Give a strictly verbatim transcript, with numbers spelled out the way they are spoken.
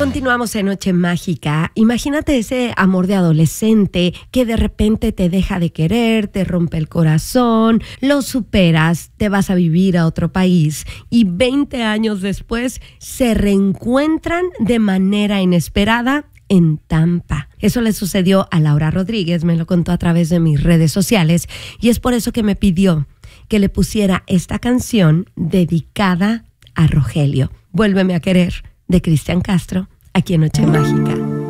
Continuamos en Noche Mágica. Imagínate ese amor de adolescente que de repente te deja de querer, te rompe el corazón, lo superas, te vas a vivir a otro país y veinte años después se reencuentran de manera inesperada en Tampa. Eso le sucedió a Laura Rodríguez, me lo contó a través de mis redes sociales y es por eso que me pidió que le pusiera esta canción dedicada a Rogelio. Vuélveme a querer, de Cristian Castro, aquí en Noche Mágica.